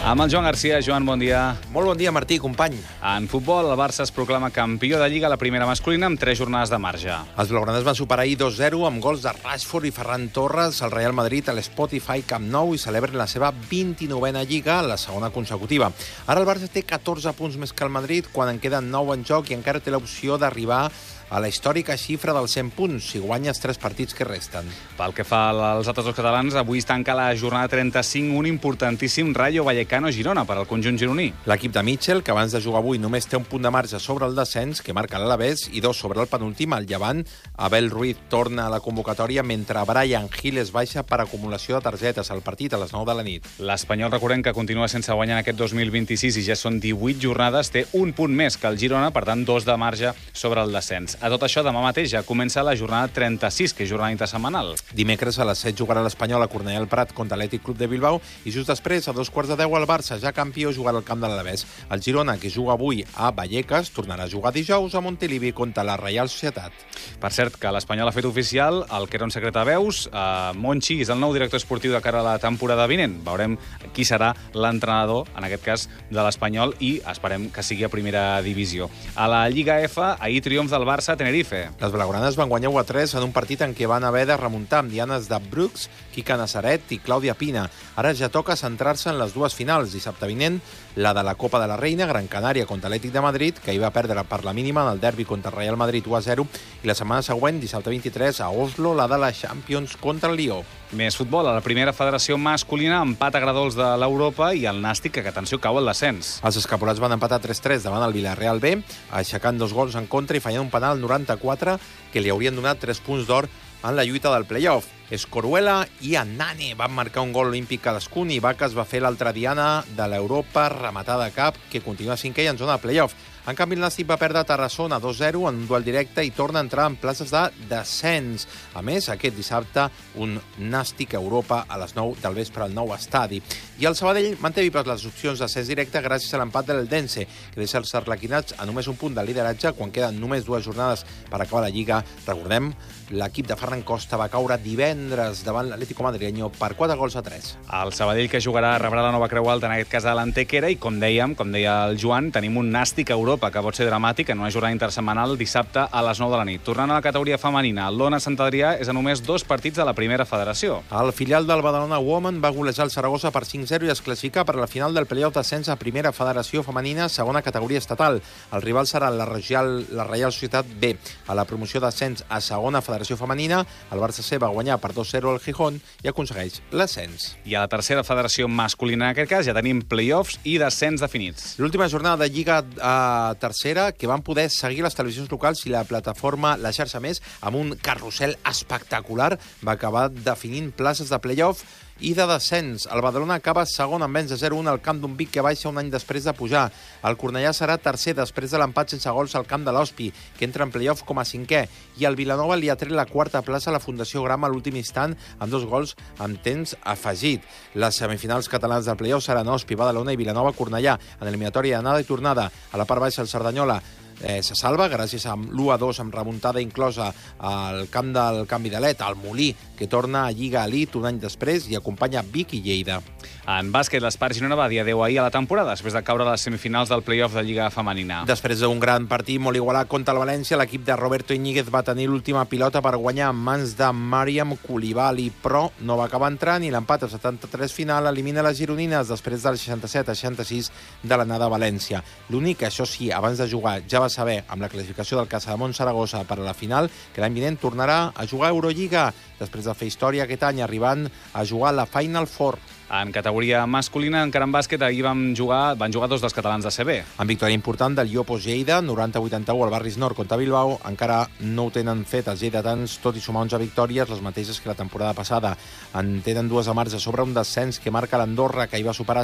Amb el Joan Garcia. Joan, bon dia. Molt bon dia, Martí, company. En futbol, el Barça es proclama campió de Lliga a la primera masculina amb 3 jornades de marge. Els blaugranes van superar ahir 2-0 amb gols de Rashford i Ferran Torres al Real Madrid a l'Spotify Camp Nou i celebren la seva 29a Lliga, la segona consecutiva. Ara el Barça té 14 punts més que el Madrid quan en queden 9 en joc i encara té l'opció d'arribar a la històrica xifra dels 100 punts, si guanya els 3 partits que resten. Pel que fa als altres dos catalans, avui es tanca la jornada 35 un importantíssim Rayo Vallecano-Girona per al conjunt gironí. L'equip de Mitchell, que abans de jugar avui només té un punt de marge sobre el descens, que marca l'Alavés, i 2 sobre el penúltim, el Llevant. Abel Ruiz torna a la convocatòria, mentre Brian Gil es baixa per acumulació de targetes al partit a les 9 de la nit. L'Espanyol, recordem que continua sense guanyar en aquest 2026 i ja són 18 jornades, té un punt més que el Girona, per tant 2 de marge sobre el descens. A tot això, demà mateix ja comença la jornada 36, que és jornada intersetmanal. Dimecres a les 7 jugarà l'Espanyol a Cornellà del Prat contra l'Atlètic Club de Bilbao i just després, a 2:15, el Barça, ja campió, jugarà al camp de l'Alavés. El Girona, que juga avui a Vallecas, tornarà a jugar dijous a Montilivi contra la Reial Societat. Per cert, que l'Espanyol ha fet oficial el que era un secret a veus. Monchi és el nou director esportiu de cara a la temporada vinent. Veurem qui serà l'entrenador, en aquest cas, de l'Espanyol, i esperem que sigui a primera divisió. A la Lliga F, ahir triomf del Barça a Tenerife. Les blaugranes van guanyar 1-3 en un partit en què van haver de remuntar amb dianes de Brooks, Quica Nazaret i Clàudia Pina. Ara ja toca centrar-se en les dues finals. Dissabte vinent, la de la Copa de la Reina, Gran Canària contra l'Atlètic de Madrid, que hi va perdre per la mínima en el derbi contra el Real Madrid 1-0, i la setmana següent, dissabte 23, a Oslo, la de la Champions contra el Lió. Més futbol. A la primera federació masculina, empat a gradols de l'Europa i el Nàstic, que, atenció, cau al descens. Els escapolats van empatar 3-3 davant el Villarreal B, aixecant 2 gols en contra i fallant un penal al 94 que li haurien donat 3 punts d'or en la lluita del play-off. Escoruela i Anane van marcar un gol olímpic cadascun i Vaca es va fer l'altra diana de l'Europa rematada a cap, que continua cinquè i en zona de play-off. En canvi, el Nàstic va perdre a Tarragona 2-0 en un duel directe i torna a entrar en places de descens. A més, aquest dissabte, un Nàstic a Europa a les 9 del vespre al nou estadi. I el Sabadell manté vives les opcions d'ascens directe gràcies a l'empat de l'Eldense, que deixa els arlequinats a només un punt de lideratge quan queden només 2 jornades per acabar la Lliga. Recordem, l'equip de Ferran Costa va caure divendres davant l'Atlético Madrileño per 4-3. El Sabadell, que jugarà, rebrà la nova Creu Alta, en aquest cas a l'Antequera, i com deia el Joan, tenim un Nàstic a Europa que pot ser dramàtic en una jornada intersetmanal dissabte a les 9 de la nit. Tornant a la categoria femenina, l'Ona Sant Adrià és a només 2 partits de la primera federació. El filial del Badalona Women va golejar el Saragossa per 5-0 i es classifica per a la final del play-off d'ascens a primera federació femenina, segona categoria estatal. El rival serà la Reial Societat B. A la promoció d'ascens a segona federació femenina, el Barça C va guanyar per 2-0 al Gijón i aconsegueix l'ascens. I a la tercera federació masculina, en aquest cas, ja tenim play-offs i descens definits. L'última jornada de Lliga tercera, que van poder seguir les televisions locals i la plataforma La Xarxa Més amb un carrusel espectacular, va acabar definint places de play-off i de descens. El Badalona acaba segon amb venç de 0-1 al camp d'un Vic que baixa un any després de pujar. El Cornellà serà tercer després de l'empat sense gols al camp de l'Hospi, que entra en play-off com a cinquè. I el Vilanova li ha tret la quarta plaça a la Fundació Grama a l'últim instant amb 2 gols amb temps afegit. Les semifinals catalans del play-off seran Hospi, Badalona i Vilanova-Cornellà en eliminatòria d'anada i tornada. A la part baixa el Cerdanyola se salva gràcies a l'1-2 amb remuntada inclosa al camp del Canvi de Let, al Molí, que torna a Lliga Elite un any després i acompanya Vic i Lleida. En bàsquet, l'Espart Girona va dir adeu ahir a la temporada després de caure a les semifinals del play-off de Lliga Femenina. Després d'un gran partit molt igualat contra el València, l'equip de Roberto Iñiguez va tenir l'última pilota per guanyar en mans de Mariam Koulibaly, però no va acabar entrant i l'empat a 73 final elimina les gironines després del 67-66 de l'anada a València. L'únic, això sí, abans de jugar ja va saber, amb la classificació del Casademont Saragossa per a la final, que l'any vinent tornarà a jugar a Eurolliga, després de fer història aquest any, arribant a jugar a la Final Four. En categoria masculina, encara en bàsquet, ahir van jugar 2 dels catalans de CB. En victòria important del Iopos Lleida, 90-81 al Barris Nord contra Bilbao. Encara no ho tenen fet els lleidatans, tot i sumar 11 victòries, les mateixes que la temporada passada. En tenen 2 de marge sobre un descens que marca l'Andorra, que hi va superar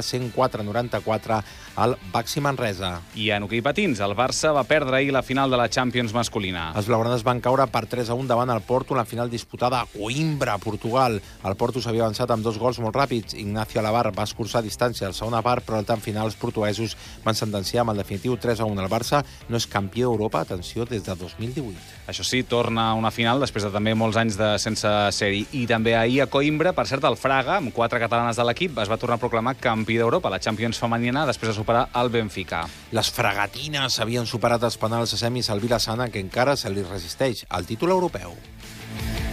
104-94 al Baxi Manresa. I en hoquei patins, el Barça va perdre ahir la final de la Champions masculina. Els blaugranes van caure per 3-1 davant el Porto en la final disputada a Coimbra, Portugal. El Porto s'havia avançat amb 2 gols molt ràpids, Ignacio Alabar va escurçar distància a la segona part, però al tant final els portuguesos van sentenciar amb el definitiu 3-1. El Barça no és campió d'Europa, atenció, des de 2018. Això sí, torna a una final després de també molts anys sense ser-hi. I també ahir a Coimbra, per cert, el Fraga, amb 4 catalanes de l'equip, es va tornar a proclamar campió d'Europa, la Champions femenina, després de superar el Benfica. Les fragatines havien superat els penals a semis al Vila-sana, que encara se li resisteix al títol europeu.